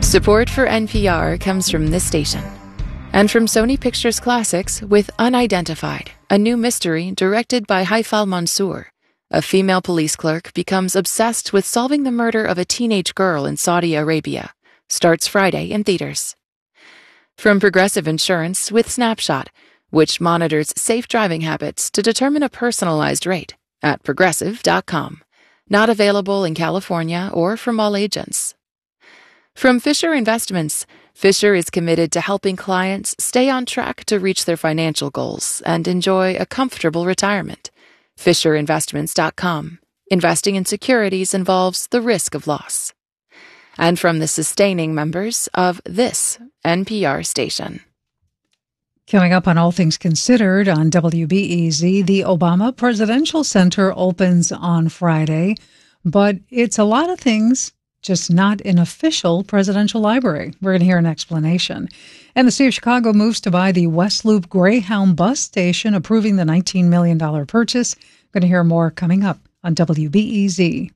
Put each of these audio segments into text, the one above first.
Support for NPR comes from this station and from Sony Pictures Classics with Unidentified, a new mystery directed by Haifal Mansour. A female police clerk becomes obsessed with solving the murder of a teenage girl in Saudi Arabia. Starts Friday in theaters. From Progressive Insurance with Snapshot, which monitors safe driving habits to determine a personalized rate at progressive.com. Not available in California or from all agents. From Fisher Investments, Fisher is committed to helping clients stay on track to reach their financial goals and enjoy a comfortable retirement. FisherInvestments.com. Investing in securities involves the risk of loss. And from the sustaining members of this NPR station. Coming up on All Things Considered on WBEZ, the Obama Presidential Center opens on Friday, but it's a lot of things, just not an official presidential library. We're going to hear an explanation. And the city of Chicago moves to buy the West Loop Greyhound bus station, approving the $19 million purchase. Going to hear more coming up on WBEZ.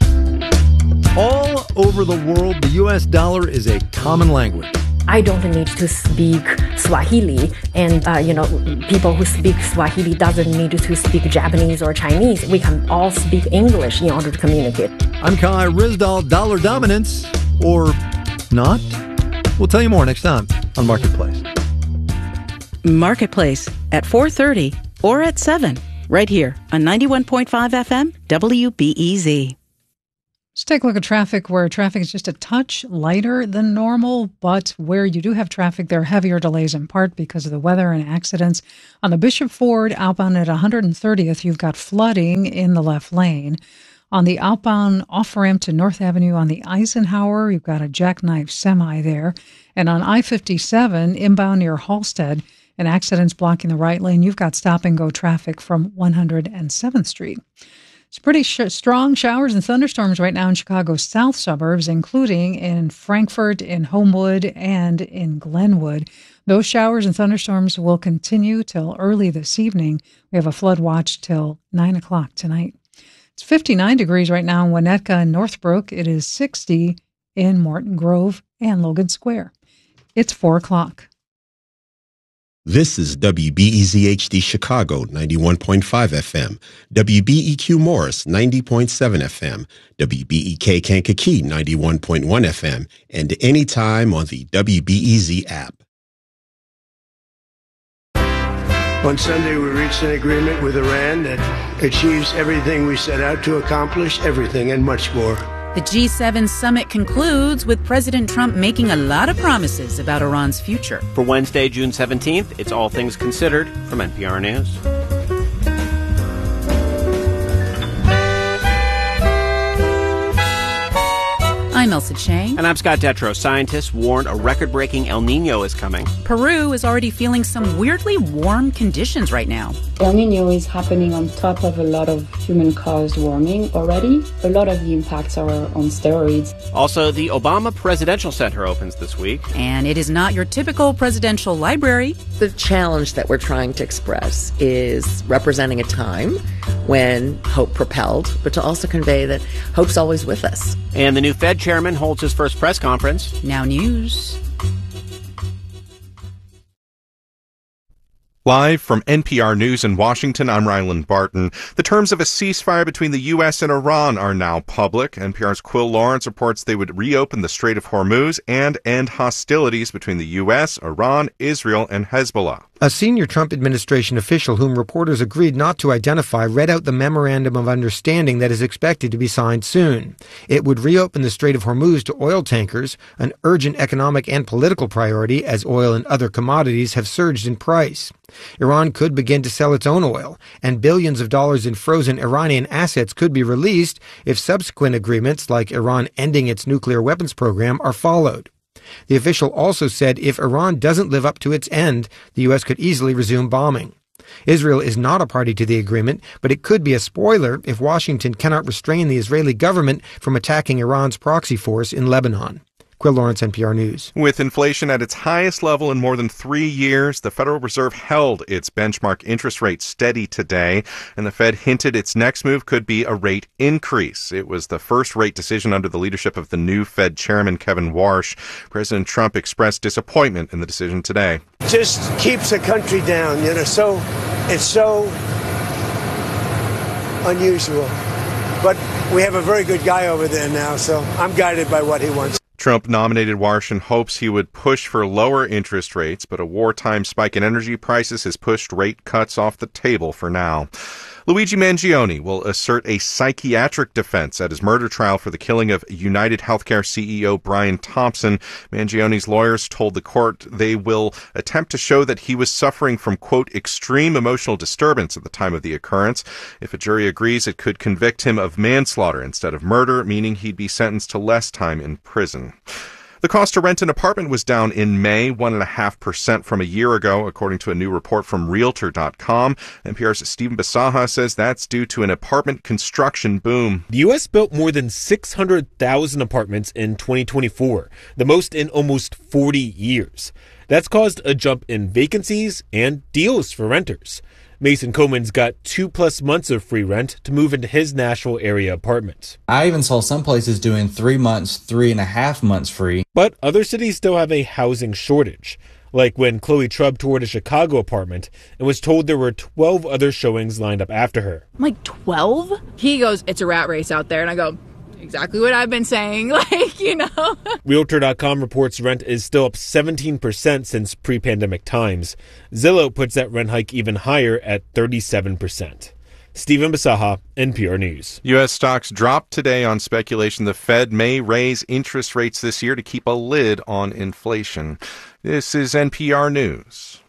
All over the world, the U.S. dollar is a common language. I don't need to speak Swahili, and people who speak Swahili doesn't need to speak Japanese or Chinese. We can all speak English in order to communicate. I'm Kai Ryssdal. Dollar dominance, or not? We'll tell you more next time on Marketplace. Marketplace at 4:30 or at 7, right here on 91.5 FM WBEZ. Let's take a look at traffic, where traffic is just a touch lighter than normal, but where you do have traffic, there are heavier delays in part because of the weather and accidents. On the Bishop Ford outbound at 130th, you've got flooding in the left lane. On the outbound off-ramp to North Avenue on the Eisenhower, you've got a jackknife semi there. And on I-57, inbound near Halstead, an accident's blocking the right lane. You've got stop-and-go traffic from 107th Street. It's pretty strong showers and thunderstorms right now in Chicago's south suburbs, including in Frankfort, in Homewood, and in Glenwood. Those showers and thunderstorms will continue till early this evening. We have a flood watch till 9 o'clock tonight. It's 59 degrees right now in Winnetka and Northbrook. It is 60 in Morton Grove and Logan Square. It's 4 o'clock. This is WBEZ HD Chicago 91.5 FM, WBEQ Morris 90.7 FM, WBEK Kankakee 91.1 FM, and anytime on the WBEZ app. On Sunday, we reached an agreement with Iran that achieves everything we set out to accomplish, everything and much more. The G7 summit concludes with President Trump making a lot of promises about Iran's future. For Wednesday, June 17th, it's All Things Considered from NPR News. I'm Elsa Chang. And I'm Scott Detrow. Scientists warned a record-breaking El Nino is coming. Peru is already feeling some weirdly warm conditions right now. El Nino is happening on top of a lot of human-caused warming already. A lot of the impacts are on steroids. Also, the Obama Presidential Center opens this week. And it is not your typical presidential library. The challenge that we're trying to express is representing a time when hope propelled, but to also convey that hope's always with us. And the new Fed chairman holds his first press conference. Now news. Live from NPR News in Washington, I'm Ryland Barton. The terms of a ceasefire between the U.S. and Iran are now public. NPR's Quill Lawrence reports they would reopen the Strait of Hormuz and end hostilities between the U.S., Iran, Israel, and Hezbollah. A senior Trump administration official whom reporters agreed not to identify read out the memorandum of understanding that is expected to be signed soon. It would reopen the Strait of Hormuz to oil tankers, an urgent economic and political priority as oil and other commodities have surged in price. Iran could begin to sell its own oil, and billions of dollars in frozen Iranian assets could be released if subsequent agreements like Iran ending its nuclear weapons program are followed. The official also said if Iran doesn't live up to its end, the U.S. could easily resume bombing. Israel is not a party to the agreement, but it could be a spoiler if Washington cannot restrain the Israeli government from attacking Iran's proxy force in Lebanon. Quill Lawrence, NPR News. With inflation at its highest level in more than 3 years, the Federal Reserve held its benchmark interest rate steady today, and the Fed hinted its next move could be a rate increase. It was the first rate decision under the leadership of the new Fed chairman, Kevin Warsh. President Trump expressed disappointment in the decision today. Just keeps the country down, it's so unusual. But we have a very good guy over there now, so I'm guided by what he wants. Trump nominated Warsh in hopes he would push for lower interest rates, but a wartime spike in energy prices has pushed rate cuts off the table for now. Luigi Mangione will assert a psychiatric defense at his murder trial for the killing of United Healthcare CEO Brian Thompson. Mangione's lawyers told the court they will attempt to show that he was suffering from, quote, extreme emotional disturbance at the time of the occurrence. If a jury agrees, it could convict him of manslaughter instead of murder, meaning he'd be sentenced to less time in prison. The cost to rent an apartment was down in May, 1.5% from a year ago, according to a new report from Realtor.com. NPR's Stephen Basaha says that's due to an apartment construction boom. The U.S. built more than 600,000 apartments in 2024, the most in almost 40 years. That's caused a jump in vacancies and deals for renters. Mason Coleman's got 2+ months of free rent to move into his Nashville area apartment. I even saw some places doing 3 months, 3.5 months free. But other cities still have a housing shortage. Like when Chloe Trubb toured a Chicago apartment and was told there were 12 other showings lined up after her. I'm like, 12? He goes, it's a rat race out there. And I go, exactly what I've been saying, Realtor.com reports rent is still up 17% since pre-pandemic times. Zillow puts that rent hike even higher at 37%. Stephen Basaha, NPR News. U.S. stocks dropped today on speculation the Fed may raise interest rates this year to keep a lid on inflation. This is NPR News.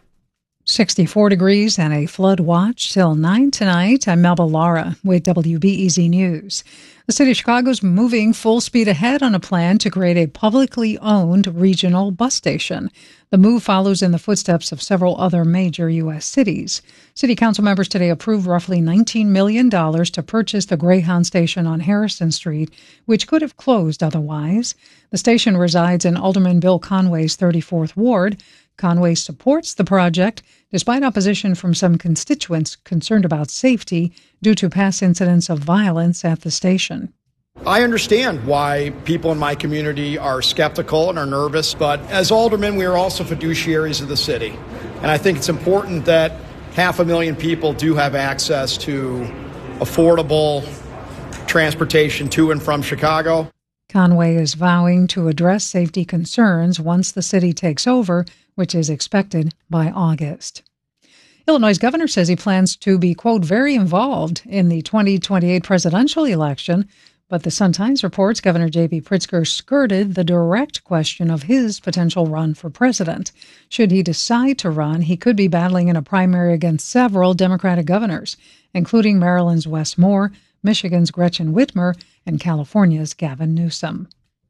64 degrees and a flood watch till 9 tonight. I'm Melba Lara with WBEZ News. The city of Chicago is moving full speed ahead on a plan to create a publicly owned regional bus station. The move follows in the footsteps of several other major U.S. cities. City council members today approved roughly $19 million to purchase the Greyhound station on Harrison Street, which could have closed otherwise. The station resides in Alderman Bill Conway's 34th Ward. Conway supports the project, despite opposition from some constituents concerned about safety due to past incidents of violence at the station. I understand why people in my community are skeptical and are nervous, but as aldermen, we are also fiduciaries of the city. And I think it's important that 500,000 people do have access to affordable transportation to and from Chicago. Conway is vowing to address safety concerns once the city takes over, which is expected by August. Illinois' governor says he plans to be, quote, very involved in the 2028 presidential election, but the Sun-Times reports Governor J.B. Pritzker skirted the direct question of his potential run for president. Should he decide to run, he could be battling in a primary against several Democratic governors, including Maryland's Wes Moore, Michigan's Gretchen Whitmer, and California's Gavin Newsom.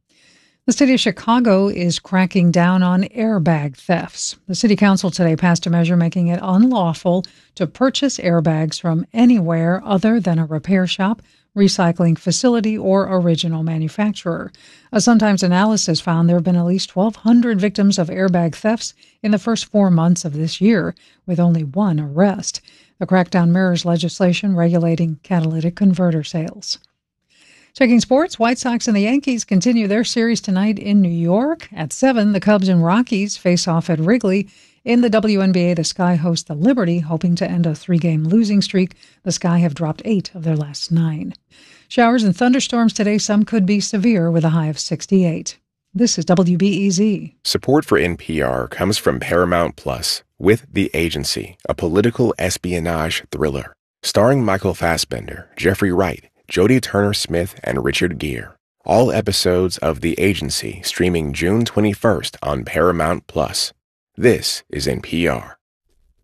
The city of Chicago is cracking down on airbag thefts. The city council today passed a measure making it unlawful to purchase airbags from anywhere other than a repair shop, recycling facility, or original manufacturer. A Sun-Times analysis found there have been at least 1,200 victims of airbag thefts in the first 4 months of this year, with only one arrest. The crackdown mirrors legislation regulating catalytic converter sales. Checking sports, White Sox and the Yankees continue their series tonight in New York. At 7, the Cubs and Rockies face off at Wrigley. In the WNBA, the Sky host the Liberty, hoping to end a 3-game losing streak. The Sky have dropped 8 of their last 9. Showers and thunderstorms today, some could be severe with a high of 68. This is WBEZ. Support for NPR comes from Paramount Plus with The Agency, a political espionage thriller. Starring Michael Fassbender, Jeffrey Wright, Jodie Turner-Smith, and Richard Gere. All episodes of The Agency streaming June 21st on Paramount Plus. This is NPR.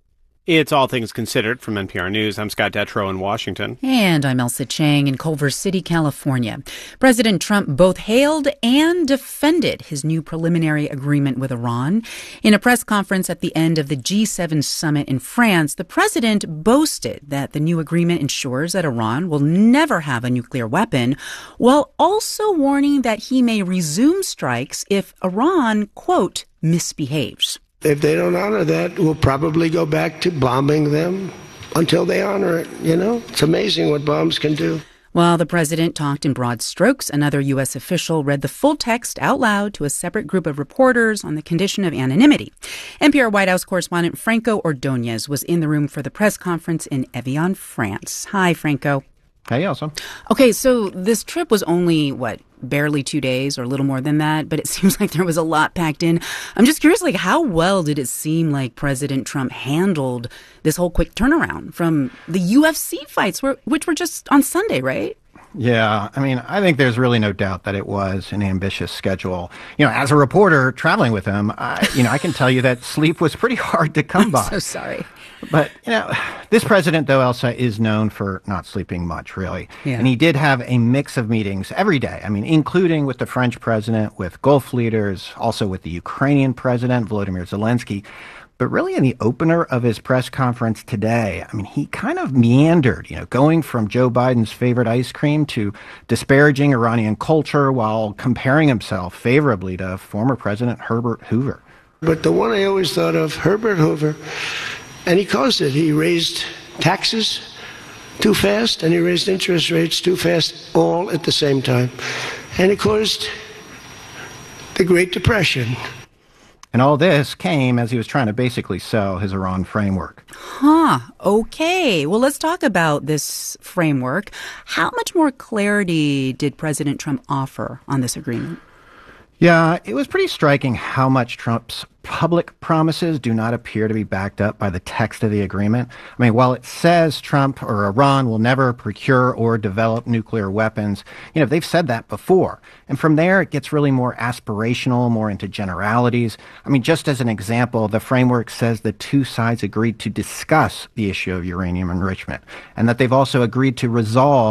It's All Things Considered from NPR News. I'm Scott Detrow in Washington. And I'm Elsa Chang in Culver City, California. President Trump both hailed and defended his new preliminary agreement with Iran. In a press conference at the end of the G7 summit in France, the president boasted that the new agreement ensures that Iran will never have a nuclear weapon, while also warning that he may resume strikes if Iran, quote, misbehaves. If they don't honor that, we'll probably go back to bombing them until they honor it, you know? It's amazing what bombs can do. While the president talked in broad strokes, another U.S. official read the full text out loud to a separate group of reporters on the condition of anonymity. NPR White House correspondent Franco Ordonez was in the room for the press conference in Evian, France. Hi, Franco. Hey, Elsa. Okay, so this trip was only, barely 2 days or a little more than that, but it seems like there was a lot packed in. I'm just curious, how well did it seem like President Trump handled this whole quick turnaround from the UFC fights, which were just on Sunday, right? Yeah, I think there's really no doubt that it was an ambitious schedule. As a reporter traveling with him, I can tell you that sleep was pretty hard to come by. I'm so sorry. But, this president, though, Elsa, is known for not sleeping much, really. Yeah. And he did have a mix of meetings every day. Including with the French president, with Gulf leaders, also with the Ukrainian president, Volodymyr Zelensky. But really in the opener of his press conference today, he kind of meandered, going from Joe Biden's favorite ice cream to disparaging Iranian culture while comparing himself favorably to former President Herbert Hoover. But the one I always thought of, Herbert Hoover, and he caused it. He raised taxes too fast and he raised interest rates too fast, all at the same time. And it caused the Great Depression. And all this came as he was trying to basically sell his Iran framework. Okay. Well, let's talk about this framework. How much more clarity did President Trump offer on this agreement? Yeah, it was pretty striking how much Trump's public promises do not appear to be backed up by the text of the agreement. While it says Trump or Iran will never procure or develop nuclear weapons, they've said that before. And from there, it gets really more aspirational, more into generalities. Just as an example, the framework says the two sides agreed to discuss the issue of uranium enrichment and that they've also agreed to resolve